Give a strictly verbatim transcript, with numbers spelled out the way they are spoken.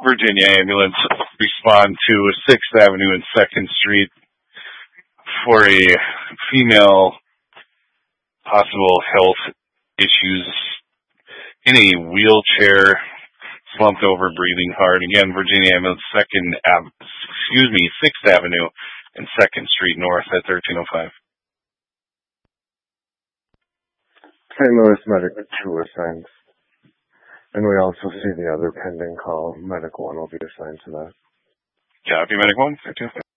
Virginia ambulance respond to sixth Avenue and second Street for a female possible health issues in a wheelchair, slumped over, breathing hard. Again, Virginia ambulance, second, Ave- excuse me, sixth Avenue and second Street North at thirteen oh five. Saint Louis Medic two assigned. And we also see the other pending call. Medic one will be assigned to that. Copy, Medic one.